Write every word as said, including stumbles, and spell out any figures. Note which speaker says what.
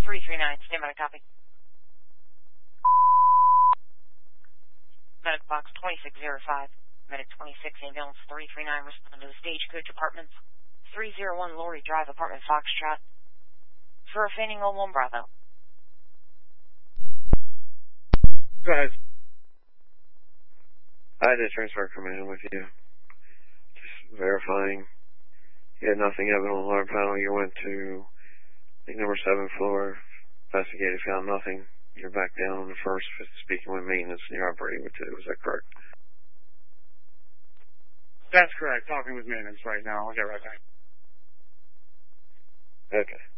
Speaker 1: three three nine, stand by, copy. Medic box twenty-six oh five, Medic twenty-six, ambulance three three nine, responding to the Stagecoach Apartments, three oh one Lori Drive, apartment Foxtrot, for a fainting oh one Bravo.
Speaker 2: Go ahead.
Speaker 3: I had a transfer coming in with you. Just verifying. You had nothing evident on the alarm panel. You went to, I think, number seven floor, investigated, found nothing. You're back down on the first, speaking with maintenance, and you're operating with two. Is that correct?
Speaker 2: That's correct. Talking with maintenance right now. I'll get right back.
Speaker 3: Okay.